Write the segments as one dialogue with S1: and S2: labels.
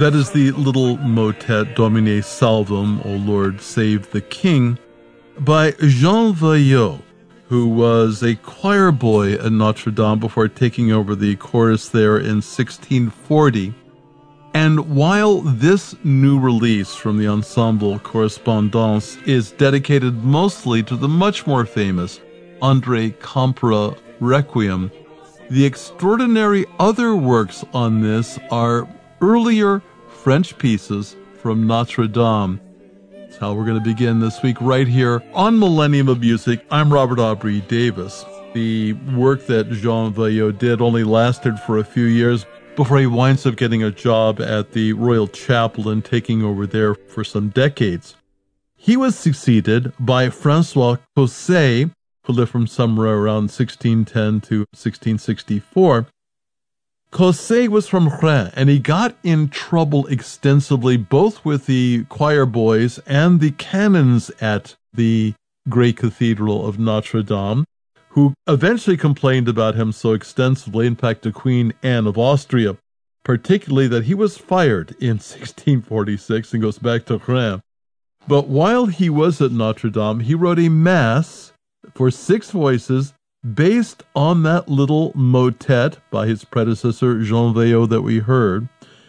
S1: That is the little motet Domine Salvum, O Lord, Save the King, by Jean Vaillot, who was a choir boy at Notre Dame before taking over the chorus there in 1640. And while this new release from the Ensemble Correspondance is dedicated mostly to the much more famous André Campra Requiem, the extraordinary other works on this are earlier French pieces from Notre Dame. That's how we're going to begin this week right here on Millennium of Music. I'm Robert Aubrey Davis. The work that Jean Vaillot did only lasted for a few years before he winds up getting a job at the Royal Chapel and taking over there for some decades. He was succeeded by François Cossé, who lived from somewhere around 1610 to 1664. Cossé was from Rennes, and he got in trouble extensively both with the choir boys and the canons at the great cathedral of Notre Dame, who eventually complained about him so extensively, in fact, to Queen Anne of Austria, particularly that he was fired in 1646 and goes back to Rennes. But while he was at Notre Dame, he wrote a mass for 6 voices based on that little motet by his predecessor, Jean Vaillot, that we heard.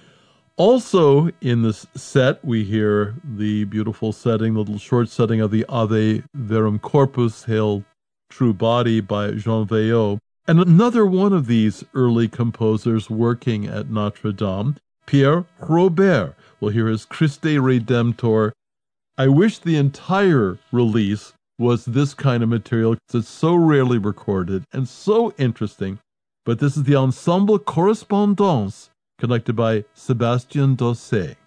S1: Also in this set, we hear the beautiful setting, the little short setting of the Ave Verum Corpus, Hail True Body by Jean Vaillot. And another one of these early composers working at Notre Dame, Pierre Robert. We'll hear his Christe Redemptor. I wish the entire release was this kind of material, because it's so rarely recorded and so interesting. But this is the Ensemble Correspondance, conducted by Sébastien Dossé.